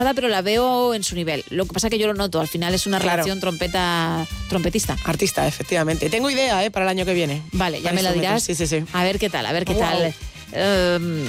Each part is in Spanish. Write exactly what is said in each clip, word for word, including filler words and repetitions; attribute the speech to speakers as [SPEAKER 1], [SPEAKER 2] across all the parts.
[SPEAKER 1] pero la veo en su nivel. Lo que pasa es que yo lo noto, al final es una
[SPEAKER 2] Claro.
[SPEAKER 1] relación trompeta-trompetista.
[SPEAKER 2] Artista, efectivamente. Tengo idea, ¿eh? Para el año que viene.
[SPEAKER 1] Vale, ya
[SPEAKER 2] Para
[SPEAKER 1] me la dirás.
[SPEAKER 2] Sí, sí, sí.
[SPEAKER 1] A ver qué tal, a ver qué
[SPEAKER 2] Wow.
[SPEAKER 1] tal. Um,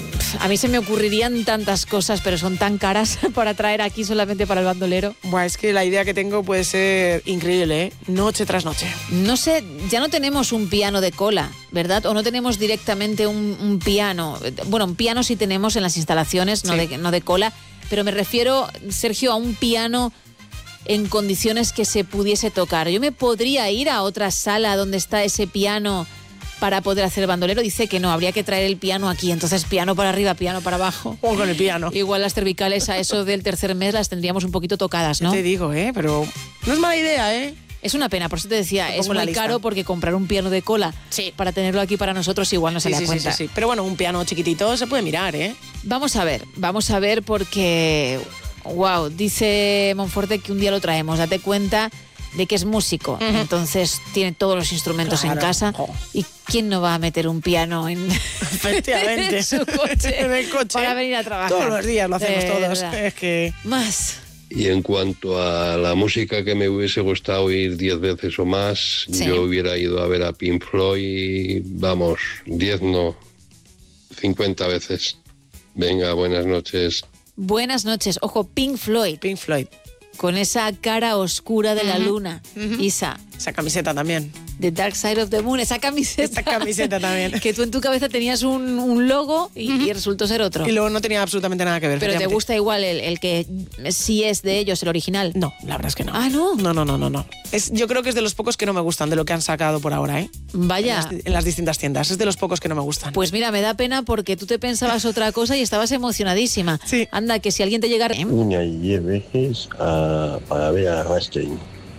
[SPEAKER 1] a mí se me ocurrirían tantas cosas, pero son tan caras para traer aquí solamente para el bandolero.
[SPEAKER 2] Buah, es que la idea que tengo puede ser increíble, ¿eh? Noche tras noche.
[SPEAKER 1] No sé, ya no tenemos un piano de cola, ¿verdad? O no tenemos directamente un, un piano. Bueno, un piano sí tenemos en las instalaciones, no,
[SPEAKER 2] Sí.
[SPEAKER 1] de, no de cola, pero me refiero, Sergio, a un piano en condiciones que se pudiese tocar. Yo me podría ir a otra sala donde está ese piano para poder hacer el bandolero. Dice que no, habría que traer el piano aquí, entonces piano para arriba, piano para abajo.
[SPEAKER 2] O con el piano.
[SPEAKER 1] Igual las cervicales a eso del tercer mes las tendríamos un poquito tocadas, ¿no?
[SPEAKER 2] Te digo, ¿eh? Pero no es mala idea, ¿eh?
[SPEAKER 1] Es una pena, por eso te decía,
[SPEAKER 2] Te
[SPEAKER 1] es
[SPEAKER 2] pongo en la
[SPEAKER 1] muy
[SPEAKER 2] lista.
[SPEAKER 1] caro porque comprar un piano de cola
[SPEAKER 2] Sí.
[SPEAKER 1] para tenerlo aquí para nosotros igual no se
[SPEAKER 2] Sí,
[SPEAKER 1] le da
[SPEAKER 2] sí, sí,
[SPEAKER 1] cuenta.
[SPEAKER 2] sí, sí. Pero bueno, un piano chiquitito se puede mirar, ¿eh?
[SPEAKER 1] Vamos a ver, vamos a ver porque, wow, dice Monforte que un día lo traemos, date cuenta de que es músico,
[SPEAKER 2] Ujú.
[SPEAKER 1] entonces tiene todos los instrumentos
[SPEAKER 2] Claro.
[SPEAKER 1] en casa.
[SPEAKER 2] Oh.
[SPEAKER 1] ¿Y quién no va a meter un piano en,
[SPEAKER 2] Efectivamente.
[SPEAKER 1] en su coche,
[SPEAKER 2] En el coche.
[SPEAKER 1] para venir a trabajar?
[SPEAKER 2] Todos los días lo hacemos
[SPEAKER 1] De
[SPEAKER 2] todos.
[SPEAKER 1] verdad.
[SPEAKER 2] Es que...
[SPEAKER 1] Más.
[SPEAKER 3] Y en cuanto a la música que me hubiese gustado oír diez veces o más,
[SPEAKER 1] Sí.
[SPEAKER 3] yo hubiera ido a ver a Pink Floyd, vamos, diez no, cincuenta veces. Venga, buenas noches.
[SPEAKER 1] Buenas noches. Ojo, Pink Floyd,
[SPEAKER 2] Pink Floyd.
[SPEAKER 1] con esa cara oscura de la
[SPEAKER 2] Ujú.
[SPEAKER 1] luna.
[SPEAKER 2] Ujú.
[SPEAKER 1] Isa,
[SPEAKER 2] Esa camiseta también.
[SPEAKER 1] The Dark Side of the Moon, esa camiseta.
[SPEAKER 2] Esa camiseta también.
[SPEAKER 1] Que tú en tu cabeza tenías un, un logo y, y resultó ser otro.
[SPEAKER 2] Y luego no tenía absolutamente nada que ver.
[SPEAKER 1] Pero te
[SPEAKER 2] efectivamente.
[SPEAKER 1] gusta igual el, el que sí es de ellos, el original.
[SPEAKER 2] No, la verdad es que no.
[SPEAKER 1] Ah, ¿no?
[SPEAKER 2] No, no, no, no, no. Es, yo creo que es de los pocos que no me gustan de lo que han sacado por ahora, ¿eh?
[SPEAKER 1] Vaya.
[SPEAKER 2] En las, en las distintas tiendas. Es de los pocos que no me gustan.
[SPEAKER 1] Pues mira, me da pena porque tú te pensabas otra cosa y estabas emocionadísima.
[SPEAKER 2] Sí.
[SPEAKER 1] Anda, que si alguien te llegara... ¿eh?
[SPEAKER 4] Una y diez veces a- para ver a Rammstein.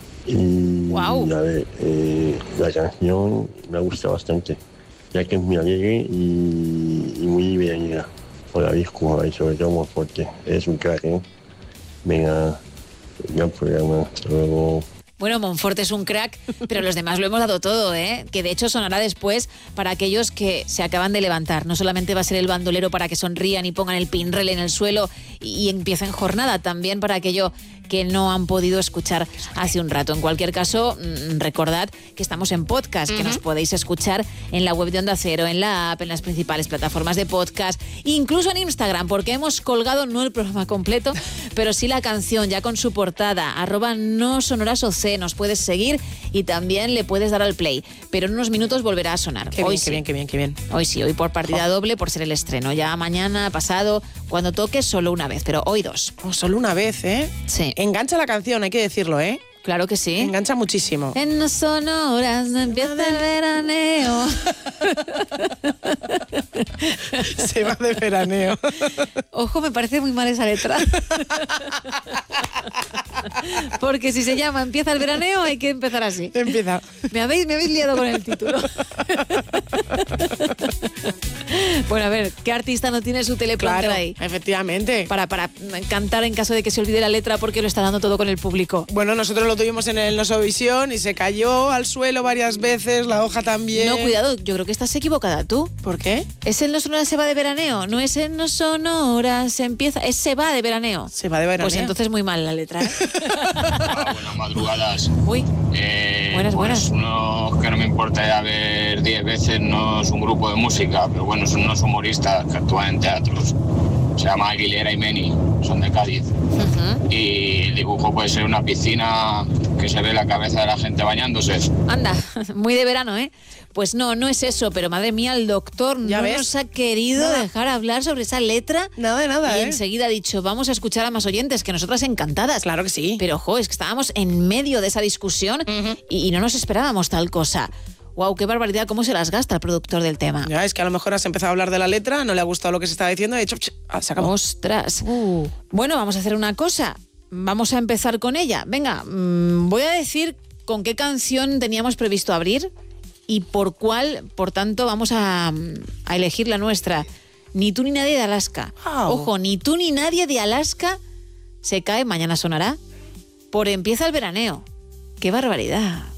[SPEAKER 4] Y
[SPEAKER 1] Guau.
[SPEAKER 4] a ver, eh, la canción me gusta bastante, ya que es muy alegre y, y muy divertida. Por la disco, y sobre todo muy fuerte. Es un crack, ¿eh? Venga, gran programa. Hasta luego.
[SPEAKER 1] Bueno, Monforte es un crack, pero los demás lo hemos dado todo, ¿eh? Que de hecho sonará después para aquellos que se acaban de levantar. No solamente va a ser el bandolero para que sonrían y pongan el pinrel en el suelo y, y empiecen jornada, también para aquello que no han podido escuchar hace un rato. En cualquier caso, mmm, recordad que estamos en podcast, uh-huh. que nos podéis escuchar en la web de Onda Cero, en la app, en las principales plataformas de podcast, incluso en Instagram, porque hemos colgado no el programa completo, pero sí la canción ya con su portada, arroba no sonoras O C. Nos puedes seguir y también le puedes dar al play. Pero en unos minutos volverá a sonar.
[SPEAKER 2] Qué
[SPEAKER 1] hoy
[SPEAKER 2] bien,
[SPEAKER 1] sí.
[SPEAKER 2] qué bien, qué bien, qué bien.
[SPEAKER 1] Hoy sí, hoy por partida oh. doble por ser el estreno. Ya mañana, pasado, cuando toque, solo una vez, pero hoy dos.
[SPEAKER 2] Oh, solo una vez, ¿eh?
[SPEAKER 1] Sí.
[SPEAKER 2] Engancha la canción, hay que decirlo, ¿eh?
[SPEAKER 1] Claro que sí.
[SPEAKER 2] Engancha muchísimo.
[SPEAKER 1] En no sonoras no empieza el veraneo.
[SPEAKER 2] Se va de veraneo.
[SPEAKER 1] Ojo, me parece muy mal esa letra. Porque si se llama Empieza el veraneo, hay que empezar así.
[SPEAKER 2] Empieza.
[SPEAKER 1] Me habéis, me habéis liado con el título. Bueno, a ver, ¿qué artista no tiene su teleprompter
[SPEAKER 2] Claro,
[SPEAKER 1] ahí?
[SPEAKER 2] efectivamente.
[SPEAKER 1] Para, para cantar en caso de que se olvide la letra porque lo está dando todo con el público.
[SPEAKER 2] Bueno, nosotros lo tuvimos en el Nosovisión y se cayó al suelo varias veces, la hoja también.
[SPEAKER 1] No, cuidado, yo creo que estás equivocada tú.
[SPEAKER 2] ¿Por qué?
[SPEAKER 1] Es el No Sonoras se va de veraneo, no es el No Sonoras se empieza, es se va de veraneo.
[SPEAKER 2] Se va de veraneo.
[SPEAKER 1] Pues entonces muy mal la letra, ¿eh?
[SPEAKER 5] Hola, buenas madrugadas.
[SPEAKER 1] Uy,
[SPEAKER 5] Eh,
[SPEAKER 1] buenas,
[SPEAKER 5] pues
[SPEAKER 1] buenas.
[SPEAKER 5] uno que no me importa ya ver diez veces, no es un grupo de música, pero bueno, son unos humoristas que actúan en teatros. Se llama Aguilera y Meni, son de Cádiz.
[SPEAKER 1] Uh-huh.
[SPEAKER 5] Y el dibujo puede ser una piscina que se ve la cabeza de la gente bañándose.
[SPEAKER 1] Anda, muy de verano, ¿eh? Pues no, no es eso, pero madre mía, el doctor
[SPEAKER 2] ¿Ya
[SPEAKER 1] no
[SPEAKER 2] ves?
[SPEAKER 1] nos ha querido
[SPEAKER 2] Nada.
[SPEAKER 1] dejar hablar sobre esa letra.
[SPEAKER 2] Nada de nada,
[SPEAKER 1] Y
[SPEAKER 2] ¿eh?
[SPEAKER 1] enseguida ha dicho, vamos a escuchar a más oyentes, que nosotras encantadas.
[SPEAKER 2] Claro que sí.
[SPEAKER 1] Pero, ojo, es que estábamos en medio de esa discusión
[SPEAKER 2] Uh-huh.
[SPEAKER 1] y, y no nos esperábamos tal cosa. Wow, qué barbaridad, cómo se las gasta el productor del tema.
[SPEAKER 2] Ya, es que a lo mejor has empezado a hablar de la letra, no le ha gustado lo que se estaba diciendo y ha dicho, "Ch, ah, se acabó".
[SPEAKER 1] Ostras.
[SPEAKER 2] Uh.
[SPEAKER 1] Bueno, vamos a hacer una cosa. Vamos a empezar con ella. Venga, mmm, voy a decir con qué canción teníamos previsto abrir y por cuál, por tanto, vamos a, a elegir la nuestra. Ni tú ni nadie de Alaska.
[SPEAKER 2] Wow.
[SPEAKER 1] Ojo, ni tú ni nadie de Alaska se cae, mañana sonará, por Empieza el veraneo. ¡Qué barbaridad!